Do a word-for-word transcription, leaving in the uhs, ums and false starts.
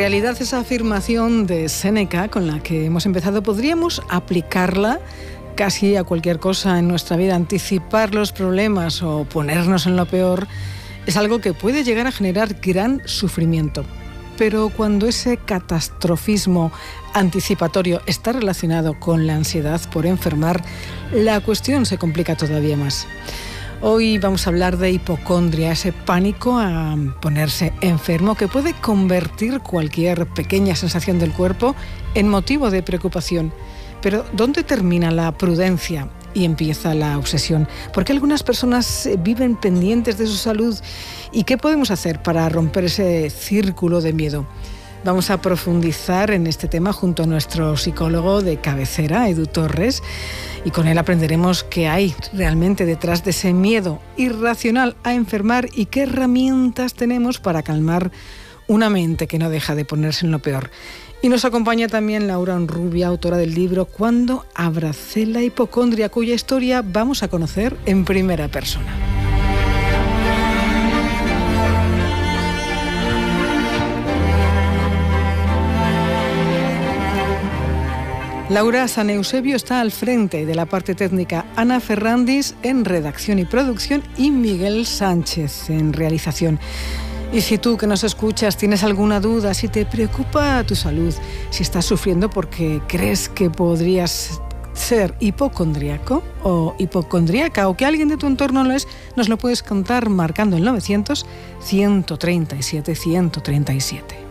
realidad esa afirmación de Séneca con la que hemos empezado podríamos aplicarla casi a cualquier cosa en nuestra vida. Anticipar los problemas o ponernos en lo peor es algo que puede llegar a generar gran sufrimiento. Pero cuando ese catastrofismo anticipatorio está relacionado con la ansiedad por enfermar, la cuestión se complica todavía más. Hoy vamos a hablar de hipocondria, ese pánico a ponerse enfermo que puede convertir cualquier pequeña sensación del cuerpo en motivo de preocupación. Pero ¿dónde termina la prudencia y empieza la obsesión? ¿Por qué algunas personas viven pendientes de su salud? ¿Y qué podemos hacer para romper ese círculo de miedo? Vamos a profundizar en este tema junto a nuestro psicólogo de cabecera, Edu Torres, y con él aprenderemos qué hay realmente detrás de ese miedo irracional a enfermar y qué herramientas tenemos para calmar una mente que no deja de ponerse en lo peor. Y nos acompaña también Laura Onrubia, autora del libro Cuando abracé la hipocondria, cuya historia vamos a conocer en primera persona. Laura San Eusebio está al frente de la parte técnica, Ana Ferrandis en redacción y producción y Miguel Sánchez en realización. Y si tú que nos escuchas tienes alguna duda, si te preocupa tu salud, si estás sufriendo porque crees que podrías ser hipocondríaco o hipocondríaca o que alguien de tu entorno lo es, nos lo puedes contar marcando el novecientos, ciento treinta y siete, ciento treinta y siete.